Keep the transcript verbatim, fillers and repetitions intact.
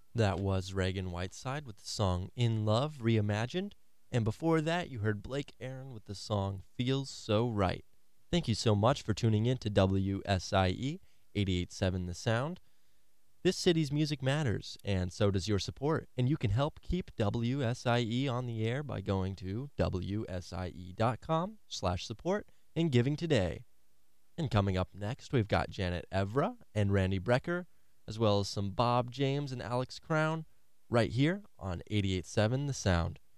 That was Reagan Whiteside with the song In Love Reimagined. And before that, you heard Blake Aaron with the song Feels So Right. Thank you so much for tuning in to W S I E eighty-eight point seven The Sound. This city's music matters, and so does your support. And you can help keep W S I E on the air by going to W S I E dot com slash support and giving today. And coming up next, we've got Janet Evra and Randy Brecker, as well as some Bob James and Alex Crown, right here on eighty-eight point seven The Sound.